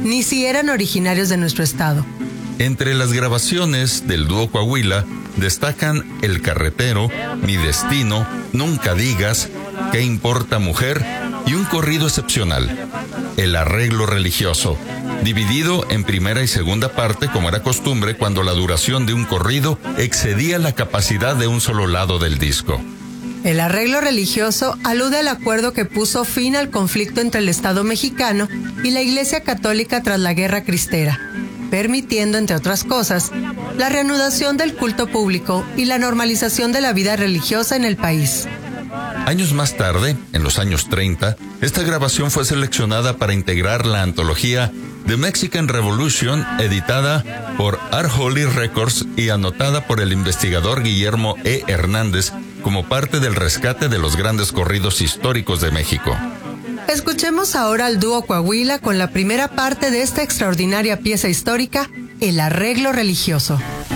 ni si eran originarios de nuestro estado. Entre las grabaciones del dúo Coahuila destacan El Carretero, Mi Destino, Nunca Digas, ¿Qué importa mujer? Y un corrido excepcional, El Arreglo Religioso, dividido en primera y segunda parte como era costumbre cuando la duración de un corrido excedía la capacidad de un solo lado del disco. El arreglo religioso alude al acuerdo que puso fin al conflicto entre el Estado mexicano y la Iglesia Católica tras la Guerra Cristera, permitiendo, entre otras cosas, la reanudación del culto público y la normalización de la vida religiosa en el país. Años más tarde, en los años 30, esta grabación fue seleccionada para integrar la antología The Mexican Revolution, editada por Our Holy Records y anotada por el investigador Guillermo E. Hernández como parte del rescate de los grandes corridos históricos de México. Escuchemos ahora al dúo Coahuila con la primera parte de esta extraordinaria pieza histórica, El Arreglo Religioso.